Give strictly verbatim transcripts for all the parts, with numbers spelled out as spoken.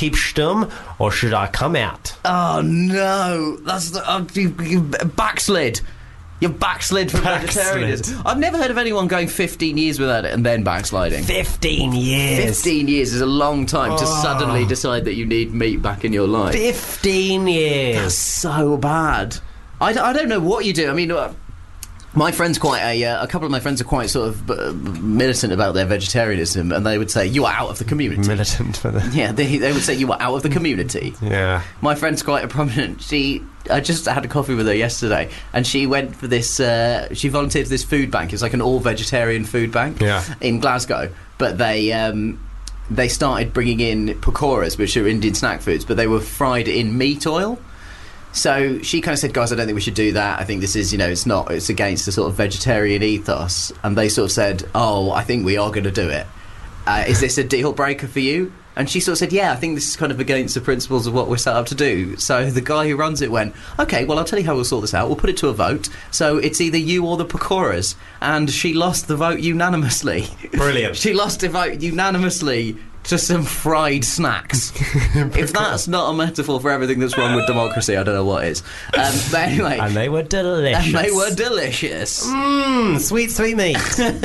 keep stum or should I come out? Oh no, that's the uh, you, you backslid. You backslid from Backslid. vegetarianism. I've never heard of anyone going fifteen years without it and then backsliding. Fifteen years. Fifteen years is a long time to Oh. suddenly decide that you need meat back in your life. Fifteen years. That's so bad. I, d- I don't know what you do. I mean, uh, my friends quite a uh, a couple of my friends are quite sort of uh, militant about their vegetarianism, and they would say you are out of the community. Militant for the... Yeah, they they would say you are out of the community. Yeah. My friend's quite a prominent. She, I just had a coffee with her yesterday, and she went for this. Uh, she volunteered for this food bank. It's like an all-vegetarian food bank Yeah. in Glasgow. But they um, they started bringing in pakoras, which are Indian snack foods, but they were fried in meat oil. So she kind of said, guys, I don't think we should do that. I think this is, you know, it's not, it's against the sort of vegetarian ethos. And they sort of said, oh, I think we are going to do it. Uh, is this a deal breaker for you? And she sort of said, yeah, I think this is kind of against the principles of what we're set up to do. So the guy who runs it went, okay, well, I'll tell you how we'll sort this out. We'll put it to a vote. So it's either you or the pakoras. And she lost the vote unanimously. Brilliant. She lost the vote unanimously to some fried snacks. If that's not a metaphor for everything that's wrong with democracy, I don't know what is. Um, but anyway... And they were delicious. And they were delicious. Mmm, sweet, sweet meat.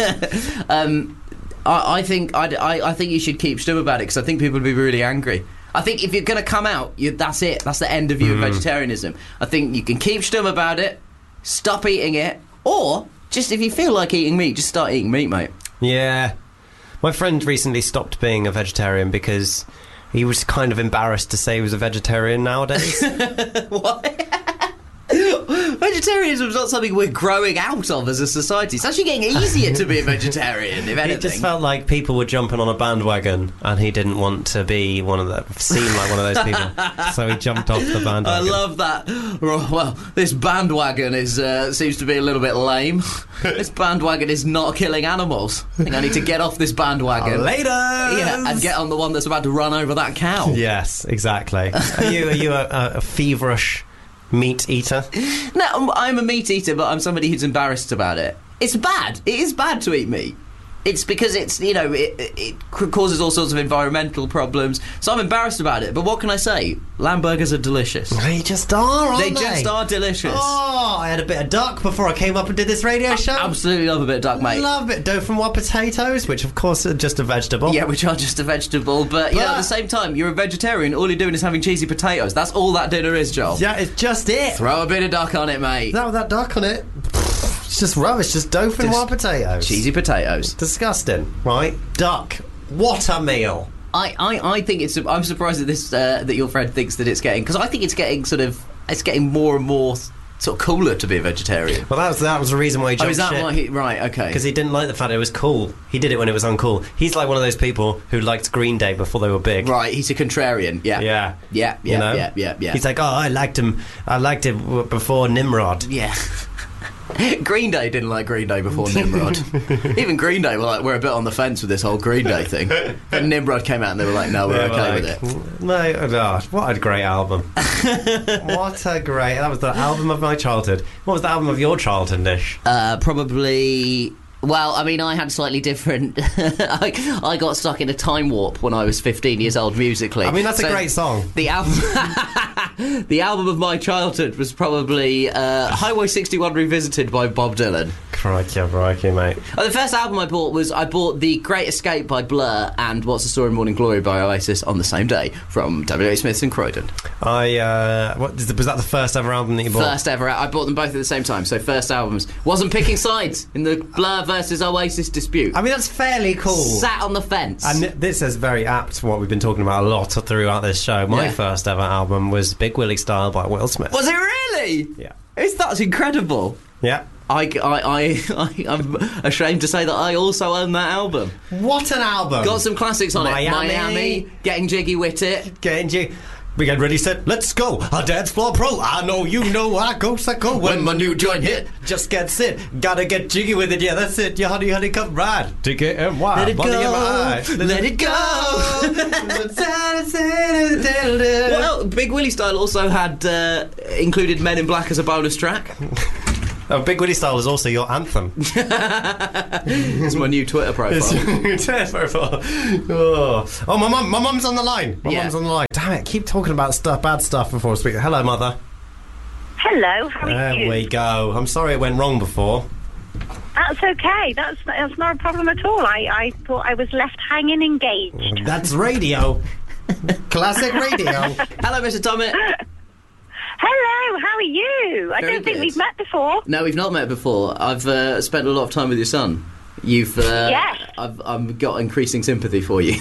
um, I, I think I'd, I, I think you should keep stum about it, because I think people would be really angry. I think if you're going to come out, you, that's it. That's the end of you Mm. of vegetarianism. I think you can keep stum about it, stop eating it, or just if you feel like eating meat, just start eating meat, mate. Yeah. My friend recently stopped being a vegetarian because he was kind of embarrassed to say he was a vegetarian nowadays. What? Vegetarianism is not something we're growing out of as a society. It's actually getting easier to be a vegetarian, if anything. It just felt like people were jumping on a bandwagon and he didn't want to be one of the... seem like one of those people. So he jumped off the bandwagon. I love that. Well, this bandwagon is uh, seems to be a little bit lame. This bandwagon is not killing animals. I think I need to get off this bandwagon. Later! Yeah, and get on the one that's about to run over that cow. Yes, exactly. Are you, are you a, a, a feverish meat eater? No, I'm- I'm a meat eater, but I'm somebody who's embarrassed about it. It's bad. It is bad to eat meat. It's because it's, you know, it, it causes all sorts of environmental problems. So I'm embarrassed about it. But what can I say? Lamb burgers are delicious. They just are, aren't They they? just are delicious. Oh, I had a bit of duck before I came up and did this radio show. Absolutely love a bit of duck, mate. Love a bit. Dough from what, potatoes, which of course are just a vegetable. Yeah, which are just a vegetable, but, you know, But- at the same time, you're a vegetarian, all you're doing is having cheesy potatoes. That's all that dinner is, Joel. Yeah, it's just it. Throw a bit of duck on it, mate. That with that duck on it, it's just rubbish. Just dough from Just what, potatoes. Cheesy potatoes. Disgusting, right? Duck. What a meal. I, I, I think it's... I'm surprised that this uh, that your friend thinks that it's getting... Because I think it's getting sort of... It's getting more and more sort of cooler to be a vegetarian. Well, that was that was the reason why he Oh, jumped is that ship. why he... Right, okay. Because he didn't like the fact it was cool. He did it when it was uncool. He's like one of those people who liked Green Day before they were big. Right, he's a contrarian, yeah. Yeah. Yeah, yeah, You know? yeah, yeah, yeah. He's like, oh, I liked him. I liked it w- before Nimrod. Yeah. Green Day didn't like Green Day before Nimrod. Even Green Day were like, we're a bit on the fence with this whole Green Day thing. And Nimrod came out and they were like, no, we're They were okay like, with it. No, oh gosh, what a great album. What a great... That was the album of my childhood. What was the album of your childhood, Nish? Uh, probably... Well, I mean, I had slightly different... I, I got stuck in a time warp when I was fifteen years old musically. I mean, that's So a great song. The album... the album of my childhood was probably uh, Highway sixty-one Revisited by Bob Dylan. Crikey, crikey, mate. Uh, the first album I bought was... I bought The Great Escape by Blur and What's the Story in Morning Glory by Oasis on the same day from W H Smith's in Croydon. I, uh... What, was that the first ever album that you bought? First ever. I bought them both at the same time, so first albums. Wasn't picking sides in the Blur versus Oasis dispute. I mean, that's fairly cool. Sat on the fence. And this is very apt to what we've been talking about a lot throughout this show. My Yeah. first ever album was Big Willie Style by Will Smith. Was it really? Yeah. It's, that's incredible. Yeah. I, I, I, I, I'm ashamed to say that I also own that album. What an album! Got some classics on Miami. it. Miami, Getting Jiggy With It. Getting you. We get ready, set, let's go. A dance floor pro. I know you know I go psycho When my new joint hit. Just get sit. Gotta get jiggy with it. Yeah, that's it. Your honey, honey, come ride. To get and why? Let it Money go. in my eye. Let it go. Well, Big Willie Style also had uh, included Men in Black as a bonus track. Oh, Big Willie Style is also your anthem. It's my new Twitter profile. It's your Twitter profile. Oh, oh my mum, my mum's on the line. My Yeah. mum's on the line. damn it, keep talking about stuff, bad stuff before I speak. Hello, Mother. Hello, how are There you? we go. I'm sorry it went wrong before. That's okay. That's that's not a problem at all. I, I thought I was left hanging engaged. That's radio. Classic radio. Hello, Mister Tommett. Hello, how are you? I Very don't think good. we've met before. No, we've not met before. I've uh, spent a lot of time with your son. You've, uh, Yes. I've, I've got increasing sympathy for you.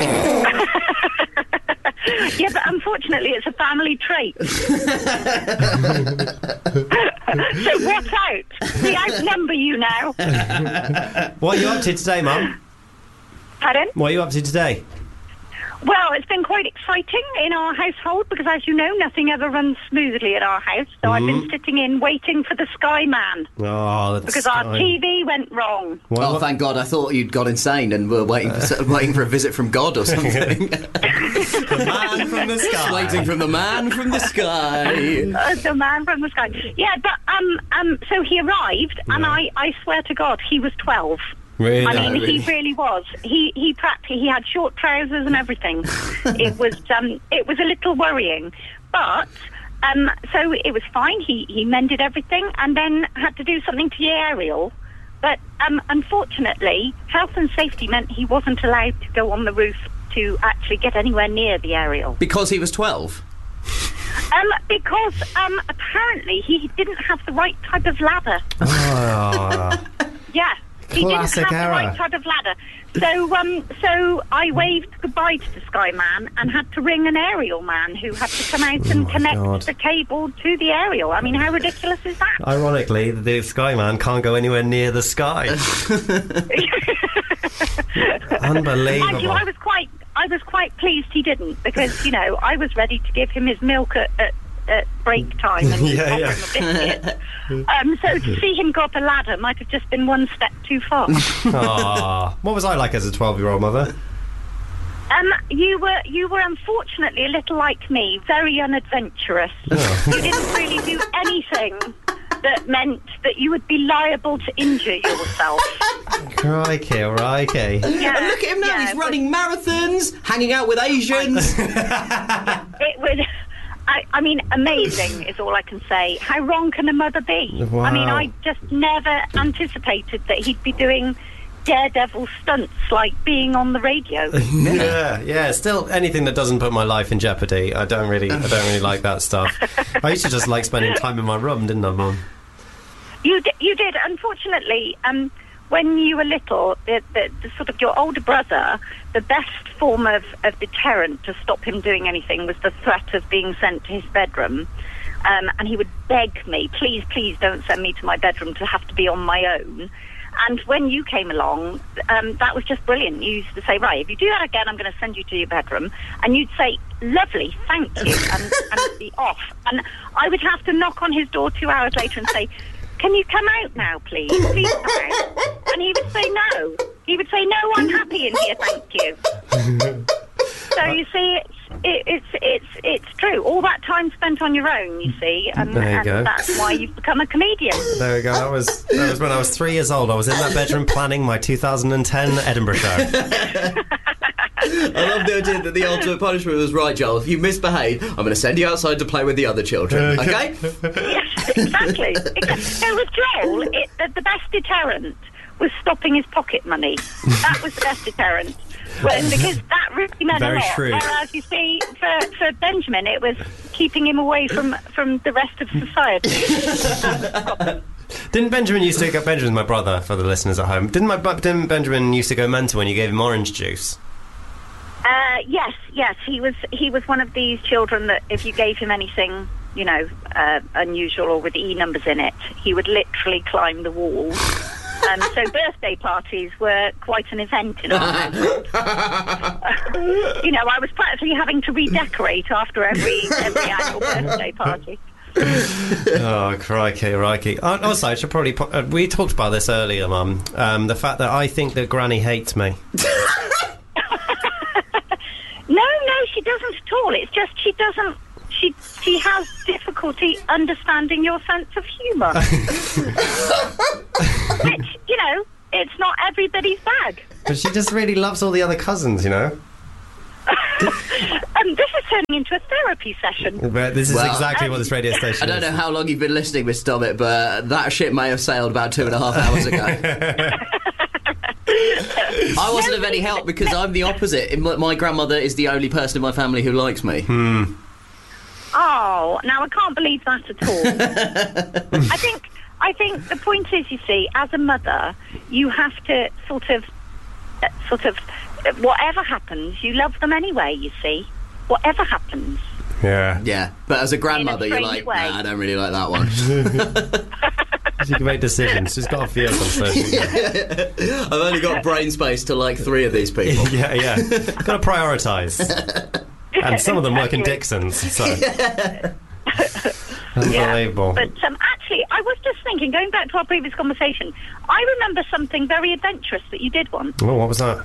Yeah, but unfortunately it's a family trait. So watch out. We outnumber you now. What are you up to today, Mum? Pardon? What are you up to today? Well, it's been quite exciting in our household because, as you know, nothing ever runs smoothly at our house. So I've been sitting in waiting for the Sky Man Oh, that's because our T V went wrong. What, Oh, what- thank God! I thought you'd got insane and were waiting for, waiting for a visit from God or something. the man from the sky. Waiting from the man from the sky. Uh, the man from the sky. Yeah, but um, um, so he arrived, and Yeah. I, I swear to God, he was twelve. Really? I mean, really? he really was. He he practically he had short trousers and everything. It was um, it was a little worrying, but um, so it was fine. He he mended everything, and then had to do something to the aerial. But um, unfortunately, health and safety meant he wasn't allowed to go on the roof to actually get anywhere near the aerial. Because he was twelve. Um, because um, apparently he didn't have the right type of ladder. Oh. Yeah, he Classic didn't have error. the right type of ladder. So, um, so I waved goodbye to the Sky Man and had to ring an aerial man who had to come out and Oh my connect God. the cable to the aerial. I mean, how ridiculous is that? Ironically, the Sky Man can't go anywhere near the sky. Unbelievable. Mind you, I was quite, I was quite pleased he didn't because you know I was ready to give him his milk at, at, at break time and Yeah, offer yeah. him a biscuit. Um, so to see him go up a ladder might have just been one step too far. Aw. What was I like as a twelve-year-old, Mother? Um, you were you were unfortunately a little like me, very unadventurous. Oh. You didn't really do anything that meant that you would be liable to injure yourself. Crikey, crikey. Yeah, And look at him now, yeah, he's it running marathons, hanging out with Asians. Was, it was, I, I mean, amazing is all I can say. How wrong can a mother be? Wow. I mean, I just never anticipated that he'd be doing daredevil stunts like being on the radio. Yeah, yeah. Still, anything that doesn't put my life in jeopardy, I don't really, I don't really like that stuff. I used to just like spending time in my room, didn't I, Mum? You did, you did. Unfortunately, um, when you were little, the, the, the sort of your older brother, the best form of, of deterrent to stop him doing anything was the threat of being sent to his bedroom. Um, and he would beg me, please, please don't send me to my bedroom to have to be on my own. And when you came along, um, that was just brilliant. You used to say, right, if you do that again, I'm going to send you to your bedroom. And you'd say, lovely, thank you, and, and be off. And I would have to knock on his door two hours later and say, can you come out now, please? Please come out. And he would say no. He would say, no, I'm happy in here, thank you. So you see, it's it, it's it's it's true. All that time spent on your own, you see, and, There you and go. that's why you've become a comedian. There we go. That was that was when I was three years old. I was in that bedroom planning my two thousand ten Edinburgh show. I love the idea that the ultimate punishment was, right, Joel, if you misbehave, I'm going to send you outside to play with the other children, okay? Yes, exactly. exactly. So with Joel, it, the, the best deterrent was stopping his pocket money. That was the best deterrent. Well, because that really meant Very a lot. shrewd. Whereas, you see, for, for Benjamin, it was keeping him away from, from the rest of society. Didn't Benjamin used to go... Benjamin's my brother, for the listeners at home. Didn't my bu- didn't Benjamin used to go mental when you gave him orange juice? Uh, yes, yes, he was he was one of these children that if you gave him anything, you know, uh, unusual or with E numbers in it, he would literally climb the walls. Um, so birthday parties were quite an event in our household. You know, I was practically having to redecorate after every every annual birthday party. Oh, crikey, crikey. Uh, also, I should probably... Po- uh, we talked about this earlier, Mum. Um, the fact that I think that Granny hates me. No, no, she doesn't at all. It's just she doesn't. She she has difficulty understanding your sense of humour. Which, you know, it's not everybody's bag. But she just really loves all the other cousins, you know? um, this is turning into a therapy session. But this is Well, exactly what this radio station I don't is. know how long you've been listening, Mister Dommett, but that ship may have sailed about two and a half hours ago. I wasn't of any help because I'm the opposite. My my grandmother is the only person in my family who likes me. Hmm. Oh, now I can't believe that at all. I think I think the point is, you see, as a mother, you have to sort of, uh, sort of, uh, whatever happens, you love them anyway. You see, whatever happens. Yeah. Yeah, but as a grandmother, you're strange like, way. nah, I don't really like that one. She can make decisions. She's got a few of them. So she I've only got brain space to like three of these people. yeah, yeah. Got to prioritise. And some of them work in Dixon's, so... Unbelievable. But um, actually, I was just thinking, going back to our previous conversation, I remember something very adventurous that you did once. Oh, what was that?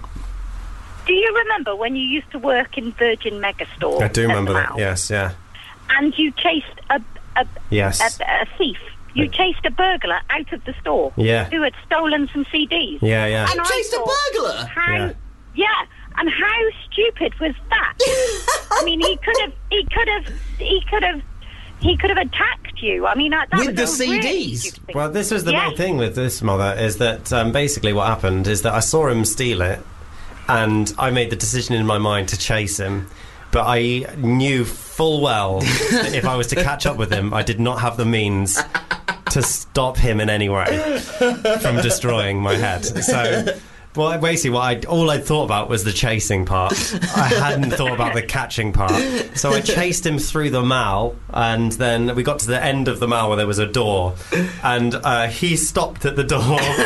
Do you remember when you used to work in Virgin Megastore? I do at remember the that, Mall, yes, yeah. And you chased a, a, Yes. a, a thief. You chased a burglar out of the store. Yeah. Who had stolen some C Ds. Yeah, yeah. And I Chased a thought, burglar? How, Yeah. yeah. And how stupid was that? I mean, he could have, he could have, he could have, he could have attacked you. I mean, that With was the a really C Ds? stupid thing. Well, this was the Yes. main thing with this mother, is that um, basically what happened is that I saw him steal it, and I made the decision in my mind to chase him. But I knew full well that if I was to catch up with him, I did not have the means to stop him in any way from destroying my head. So, well, basically, what I all I thought about was the chasing part. I hadn't thought about the catching part. So I chased him through the mall, and then we got to the end of the mall where there was a door, and uh, he stopped at the door.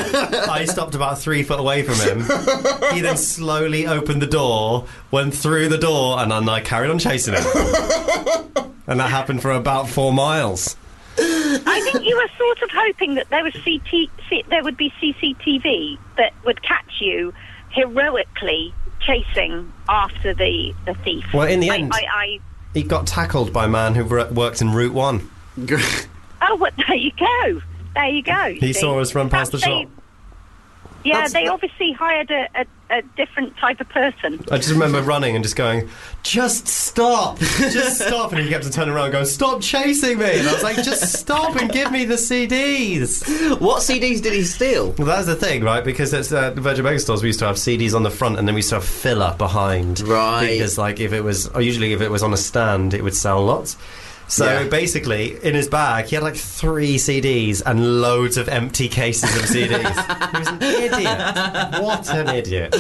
I stopped about three foot away from him. He then slowly opened the door, went through the door, and then I carried on chasing him. And that happened for about four miles. I think you were sort of hoping that there was C T, C, there would be C C T V that would catch you heroically chasing after the, the thief. Well, in the I- end, I, I, he got tackled by a man who wor- worked in Route One. oh, well, there you go. There you go. He see. saw us run past the Perhaps shop. they- Yeah, That's- they obviously hired a, a, a different type of person. I just remember running and just going, just stop, just stop. And he kept on turning around and going, stop chasing me. And I was like, just stop and give me the C Ds. What C Ds did he steal? Well, that's the thing, right? Because it's uh, the Virgin Megastores, we used to have C Ds on the front and then we used to have filler behind. Right. Because, like, if it was, or usually if it was on a stand, it would sell lots. So Yeah. basically, in his bag, he had like three C Ds and loads of empty cases of C Ds. He was an idiot. What an idiot.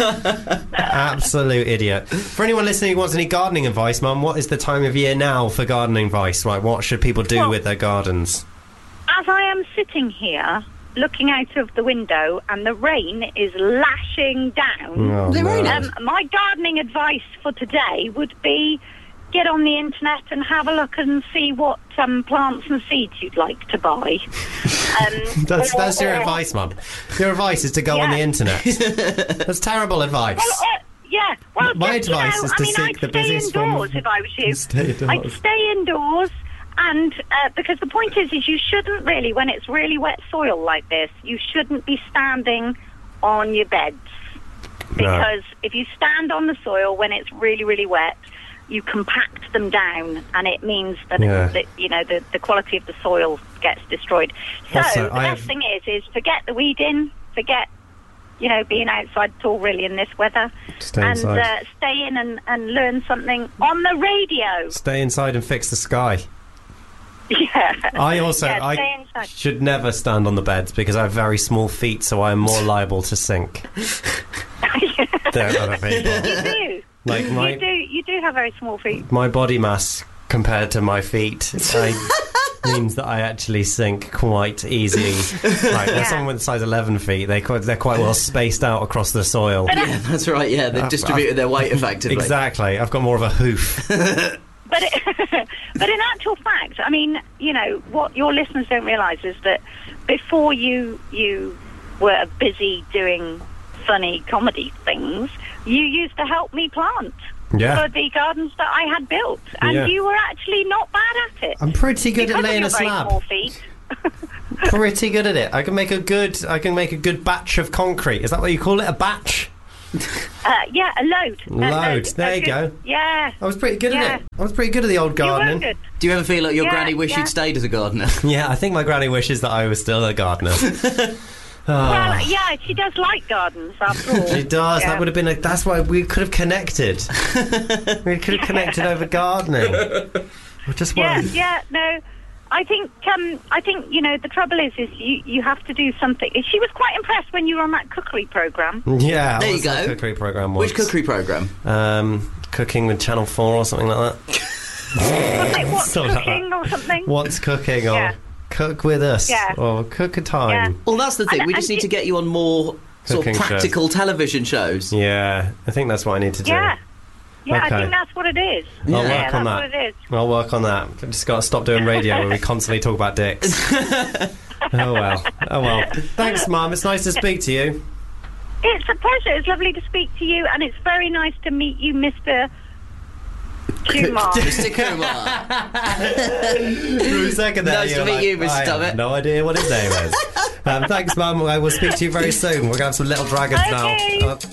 Absolute idiot. For anyone listening who wants any gardening advice, Mum, what is the time of year now for gardening advice? Right, what should people do Well- with their gardens? As I am sitting here, looking out of the window, and the rain is lashing down, Oh, The rain no. is- um, my gardening advice for today would be get on the internet and have a look and see what um, plants and seeds you'd like to buy. Um, That's, or- that's your or- advice, Mum. Your advice is to go on Yeah. the internet. That's terrible advice. Well, uh, yeah, well, My just, you advice know, is I to mean, seek I'd the stay busiest form indoors of- if I was you. Stay indoors. I'd stay indoors, and uh, because the point is, is you shouldn't really, when it's really wet soil like this, you shouldn't be standing on your beds, because if you stand on the soil when it's really, really wet, you compact them down, and it means that, Yeah. that you know the, the quality of the soil gets destroyed. So Also, the I best have- thing is, is forget the weeding, forget you know being outside at all really in this weather, Stay and inside. uh, stay in and, and learn something on the radio. Stay inside and fix the sky. Yeah. I also Yeah, stay I inside. should never stand on the beds because I have very small feet, so I am more liable to sink than other people. You do. Like my You do. You do have very small feet. my body mass compared to my feet I, means that I actually sink quite easily. Like there's Yeah. someone with size eleven feet, they quite, they're quite well spaced out across the soil. Yeah, that's right, yeah, they've I've- distributed their weight effectively. Exactly. I've got more of a hoof. But it, but in actual fact, I mean, you know, what your listeners don't realise is that before you you were busy doing funny comedy things, you used to help me plant Yeah. for the gardens that I had built, and Yeah. you were actually not bad at it. I'm pretty good because at laying a of your very slab. small feet. Pretty good at it. I can make a good I can make a good batch of concrete. Is that what you call it? A batch? Uh, yeah, a load. A Load. There A you good- go. Yeah. I was pretty good Yeah. at it. I was pretty good at the old You were gardening. good. Do you ever feel like your Yeah, granny wish yeah. you'd stayed as a gardener? Yeah, I think my granny wishes that I was still a gardener. Oh. Well, yeah, she does like gardens, after all. She does. Yeah. That would have been a. That's why we could have connected. We could have connected over gardening. We just Yeah, wanted- yeah, no. I think, um, I think you know, the trouble is, is you, you have to do something. She was quite impressed when you were on that cookery programme. Yeah, There you what's that go. Cookery program. Which cookery programme? Um, cooking with Channel Four or something like that. Like, what's Something like cooking or something? What's cooking or Yeah. cook with us Yeah. or cook a time. Yeah. Well, that's the thing. And- We just and need to it- get you on more sort of Cooking shows. practical television shows. Yeah, I think that's what I need to do. Yeah. Yeah, Okay. I think that's what it is. I'll yeah, work that's on what that. it is. I'll work on that. I've just got to stop doing radio where we constantly talk about dicks. Oh well. Oh well. Thanks, Mum. It's nice to speak to you. It's a pleasure. It's lovely to speak to you, and it's very nice to meet you, Mister Kumar. Mister Kumar. For a second there, Nice you to were meet like, you, Mister I have Tubbett. no idea what his name is. Um, thanks, Mum. I will speak to you very soon. We're going to have some little dragons Okay. now. Uh,